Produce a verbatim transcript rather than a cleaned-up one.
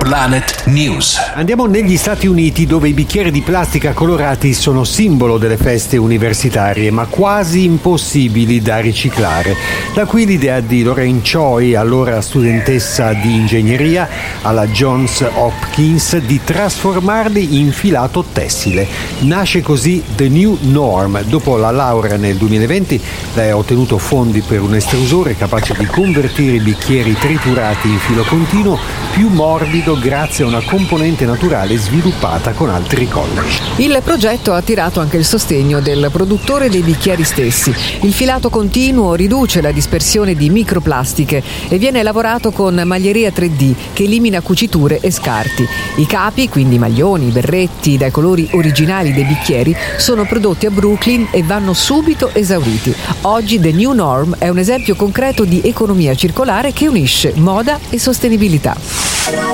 Planet News. Andiamo negli Stati Uniti, dove i bicchieri di plastica colorati sono simbolo delle feste universitarie, ma quasi impossibili da riciclare. Da qui l'idea di Lorraine Choi, allora studentessa di ingegneria alla Johns Hopkins, di trasformarli in filato tessile. Nasce così The New Norm. Dopo la laurea nel duemilaventi, lei ha ottenuto fondi per un estrusore capace di convertire i bicchieri triturati in filo continuo più morbido grazie a una componente naturale sviluppata con altri college. Il progetto ha attirato anche il sostegno del produttore dei bicchieri stessi. Il filato continuo riduce la dispersione di microplastiche e viene lavorato con maglieria tre D che elimina cuciture e scarti. I capi, quindi maglioni, berretti dai colori originali dei bicchieri, sono prodotti a Brooklyn e vanno subito esauriti. Oggi The New Norm è un esempio concreto di economia circolare che unisce moda e sostenibilità.